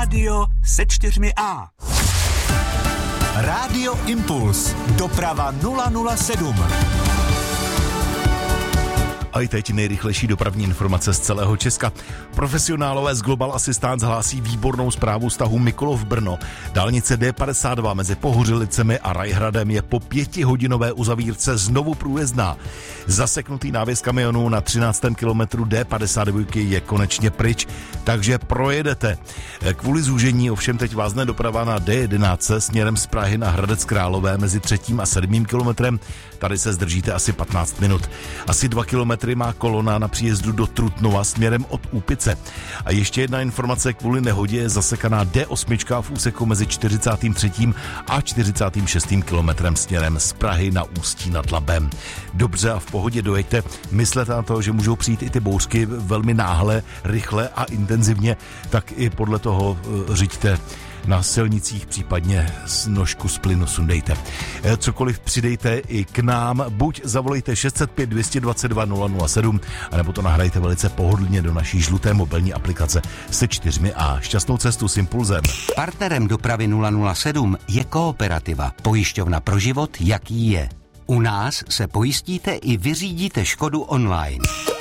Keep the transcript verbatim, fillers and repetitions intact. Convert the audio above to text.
Rádio se čtyřmi A. Rádio Impuls. Doprava nula nula sedm. A i teď nejrychlejší dopravní informace z celého Česka. Profesionálové z Global Assistance hlásí výbornou zprávu z tahu Mikulov-Brno. Dálnice D padesát dva mezi Pohořelicemi a Rajhradem je po pětihodinové uzavírce znovu průjezdná. Zaseknutý návěs kamionů na třináctém kilometru D padesát dva je konečně pryč, takže projedete. Kvůli zúžení ovšem teď vázne doprava na D jedenáct směrem z Prahy na Hradec Králové mezi třetím a sedmým kilometrem. Tady se zdržíte asi patnáct minut. Asi dva kilometry má kolona na příjezdu do Trutnova směrem od Úpice. A ještě jedna informace, kvůli nehodě je zasekaná D osm v úseku mezi čtyřicátým třetím a čtyřicátým šestým kilometrem směrem z Prahy na Ústí nad Labem. Dobře a v pohodě dojeďte. Myslete na to, že můžou přijít i ty bouřky velmi náhle, rychle a intenzivně, tak i podle toho řiďte na silnicích, případně z nožku z plynu sundejte. Cokoliv přidejte i k nám, buď zavolejte šest set pět dvě dva dva nula nula sedm, anebo to nahrajte velice pohodlně do naší žluté mobilní aplikace se čtyřmi A. Šťastnou cestu s Impulzem. Partnerem dopravy nula nula sedm je Kooperativa, pojišťovna pro život, jaký je. U nás se pojistíte i vyřídíte škodu online.